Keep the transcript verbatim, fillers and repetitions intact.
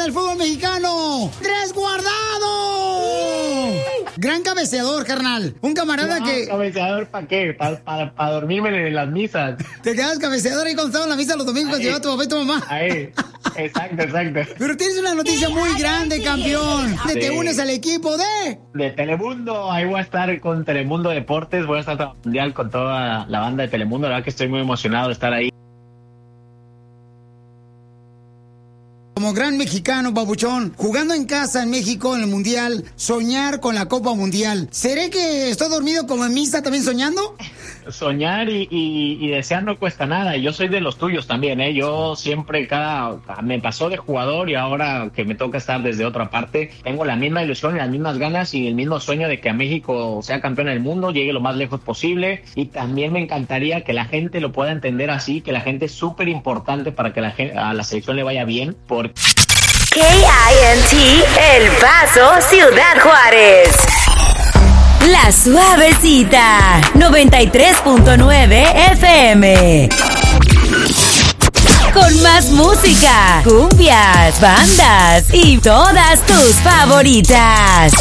del fútbol mexicano, Andrés Guardado. Gran cabeceador, carnal. Un camarada no, que... ¿Cabeceador para qué? Para pa, pa dormirme en las misas. Te quedas cabeceador ahí cuando estaba en la misa los domingos cuando llevaba tu papá y tu mamá. Ahí, exacto, exacto. Pero tienes una noticia muy grande, campeón. Sí. Te unes al equipo de... De Telemundo. Ahí voy a estar con Telemundo Deportes. Voy a estar todo el mundial con toda la banda de Telemundo. La verdad que estoy muy emocionado de estar ahí. Como gran mexicano, papuchón, jugando en casa en México en el Mundial, soñar con la Copa Mundial. ¿Seré que estoy dormido como en misa también soñando? Soñar y, y, y desear no cuesta nada. Y yo soy de los tuyos también, ¿eh? Yo siempre, cada... Me pasó de jugador y ahora que me toca estar desde otra parte, tengo la misma ilusión y las mismas ganas y el mismo sueño de que a México sea campeón del mundo, llegue lo más lejos posible. Y también me encantaría que la gente lo pueda entender así, que la gente es súper importante para que la gente, a la selección le vaya bien, porque... K I N T El Paso, Ciudad Juárez. La Suavecita, noventa y tres punto nueve F M. Con más música, cumbias, bandas y todas tus favoritas.